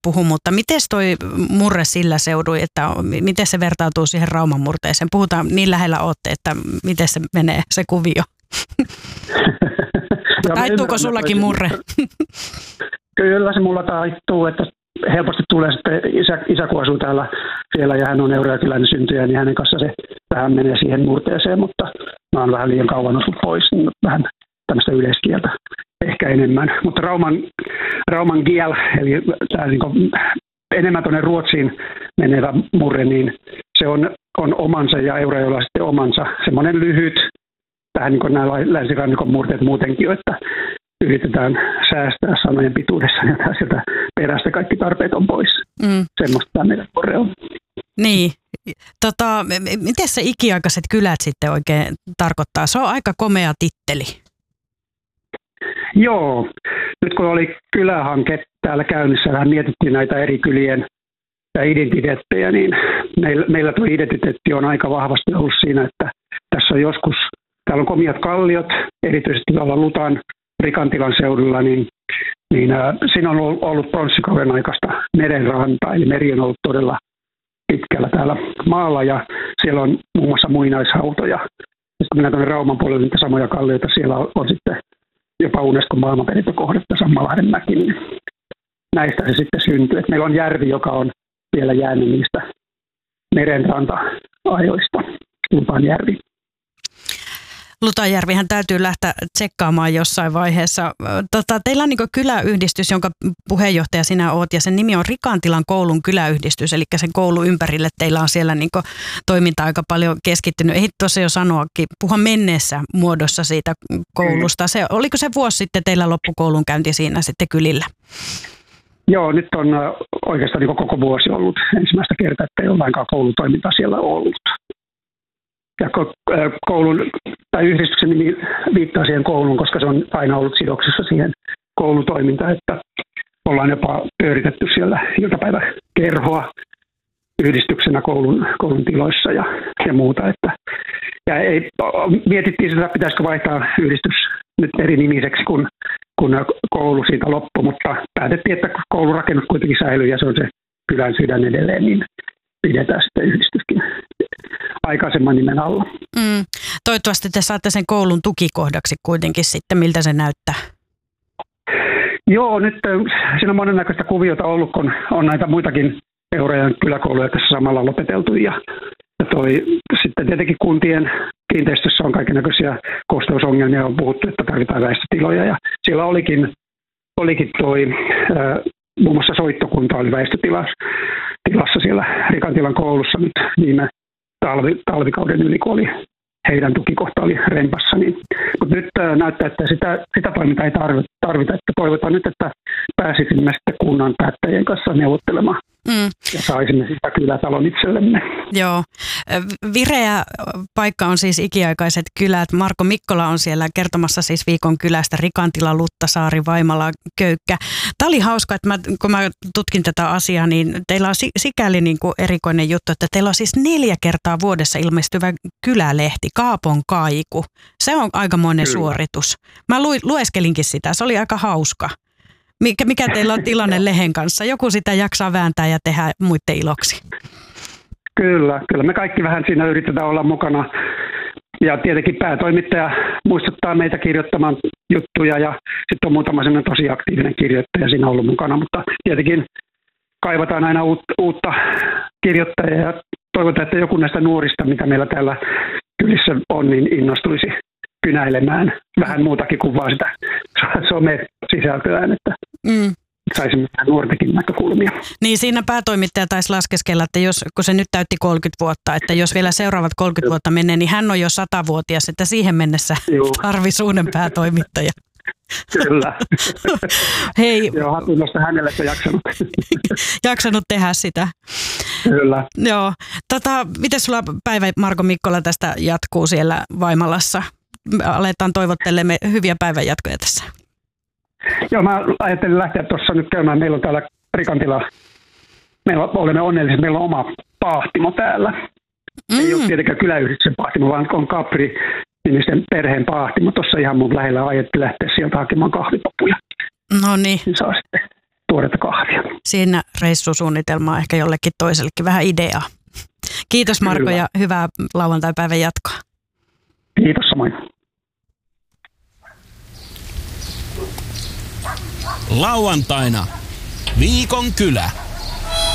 puhu, mutta miten toi murre sillä seudui, että miten se vertautuu siihen Rauman murteeseen? Puhutaan, niin lähellä ootte, että miten se menee se kuvio? Taittuuko sullakin murre? Kyllä se mulla taittuu, että helposti tulee sitten isä kun asuu täällä siellä ja hän on Eurajokilainen syntyjä, niin hänen kanssa se vähän menee siihen murteeseen, mutta mä oon vähän liian kauan osut pois, niin vähän tämmöistä yleiskieltä ehkä enemmän. Mutta Rauman giel, eli tämä niin enemmän tuonne Ruotsiin menevä murre, niin se on omansa ja Eurajoella sitten omansa. Semmoinen lyhyt, vähän niin kuin nämä länsirannikon murteet muutenkin, että yritetään säästää sanojen pituudessa ja sieltä perästä kaikki tarpeet on pois. Semmoista tämä meidän murre on. Niin. Miten se ikiaikaiset kylät sitten oikein tarkoittaa? Se on aika komea titteli. Joo. Nyt kun oli kylähanke täällä käynnissä, vähän mietittiin näitä eri kylien ja identiteettejä, niin meillä tuo identiteetti on aika vahvasti ollut siinä, että tässä on joskus, täällä on komiat kalliot, erityisesti tuolla Lutan Rikantilan seudulla, niin siinä on ollut pronssikauden aikaista merenrantaa, eli meri on ollut todella pitkällä täällä maalla, ja siellä on muun muassa muinaishautoja. Ja sitten mennään tuonne Rauman puolelle, niitä samoja kallioita, siellä on sitten jopa Unescon maailmanperintökohdetta Sammalahden mäki, niin näistä se sitten syntyy. Et meillä on järvi, joka on vielä jäänyt niistä merenranta-ajoista, Lutanjärvi. Lutajärvihän täytyy lähteä tsekkaamaan jossain vaiheessa. Teillä on niin kyläyhdistys, jonka puheenjohtaja sinä oot, ja sen nimi on Rikantilan koulun kyläyhdistys, eli sen koulun ympärille teillä on siellä niin toiminta aika paljon keskittynyt. Ei tuossa jo sanoakin, puhua menneessä muodossa siitä koulusta. Oliko se vuosi sitten teillä loppukoulun käynti siinä sitten kylillä? Joo, nyt on oikeastaan niin koko vuosi ollut ensimmäistä kertaa, että ei ole lainkaan koulutoimintaa siellä ollut. Ja koulun tai yhdistyksen nimi viittaa siihen kouluun, koska se on aina ollut sidoksissa siihen koulutoimintaan, että ollaan jopa pyöritetty siellä iltapäiväkerhoa yhdistyksenä koulun tiloissa ja muuta. Mietittiin sitä, pitäisikö vaihtaa yhdistys nyt eri nimiseksi, kun koulu siitä loppui, mutta päätettiin, että koulurakennus kuitenkin säilyy ja se on se kylän sydän edelleen, niin pidetään sitten yhdistyskin aikaisemman nimen alla. Toivottavasti te saatte sen koulun tukikohdaksi kuitenkin sitten, miltä se näyttää. Joo, nyt siinä on monennäköistä kuviota ollut, kun on näitä muitakin Eurajoen kyläkouluja tässä samalla lopeteltu. Ja sitten tietenkin kuntien kiinteistössä on kaikennäköisiä kosteusongelmia, on puhuttu, että tarvitaan väestötiloja. Ja siellä olikin muun muassa soittokunta oli väestötilassa siellä Rikantilan koulussa nyt viime talvikauden yli, kun oli heidän tukikohta oli rempassa. Mutta nyt näyttää, että sitä toimintaa ei tarvita. Että toivotaan nyt, että pääsisimme sitten kunnan päättäjien kanssa neuvottelemaan ja saisimme sitä kylätalon itsellemme. Joo. Vireä paikka on siis ikiaikaiset kylät. Marko Mikkola on siellä kertomassa siis viikon kylästä: Rikantila, Luttasaari, Vaimala, Köykkä. Tämä oli hauska, että kun mä tutkin tätä asiaa, niin teillä on sikäli niin kuin erikoinen juttu, että teillä on siis 4 kertaa vuodessa ilmestyvä kylälehti, Kaapon Kaiku. Se on aikamoinen suoritus. Mä lueskelinkin sitä, se oli aika hauska. Mikä teillä on tilanne lehen kanssa? Joku sitä jaksaa vääntää ja tehdä muiden iloksi. Kyllä. Me kaikki vähän siinä yritetään olla mukana. Ja tietenkin päätoimittaja muistuttaa meitä kirjoittamaan juttuja ja sitten on muutama sellainen tosi aktiivinen kirjoittaja siinä ollut mukana. Mutta tietenkin kaivataan aina uutta kirjoittajaa ja toivotaan, että joku näistä nuorista, mitä meillä täällä kylissä on, niin innostuisi kynäilemään vähän muutakin kuin vaan sitä some-sisältöään, että saisimme nuortenkin näkökulmia. Niin siinä päätoimittaja taisi laskeskella, että kun se nyt täytti 30 vuotta, että jos vielä seuraavat 30 vuotta menee, niin hän on jo 100-vuotias, että siihen mennessä tarvitsisi uuden päätoimittaja. Kyllä. Hei. Joo, hatunnosta hänelle, että jaksanut tehdä sitä. Kyllä. Joo. Miten sulla päivä, Marko Mikkola, tästä jatkuu siellä Vaimalassa? Aletaan toivottelemaan hyviä päivänjatkoja tässä. Joo, mä ajattelin lähteä tuossa nyt käymään. Meillä on täällä Rikantila, olemme onnellisia, meillä on oma pahtimo täällä. Ei ole tietenkään kyläyhdistyksen pahtimo, vaan on Capri-nimisen perheen pahtimo. Tuossa ihan mun lähellä ajattelin lähteä sieltä hakemaan kahvipapuja. No niin. Saa sitten tuoretta kahvia. Siinä reissusuunnitelmaa ehkä jollekin toisellekin vähän ideaa. Kiitos Marko. Kyllä. Ja hyvää lauantaipäivän jatkoa. Kiitos samoin. Lauantaina Viikon kylä.